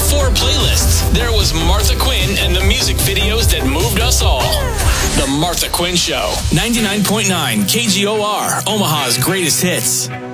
4 playlists. There was Martha Quinn and the music videos that moved us all. The Martha Quinn Show. 99.9 KGOR, Omaha's greatest hits.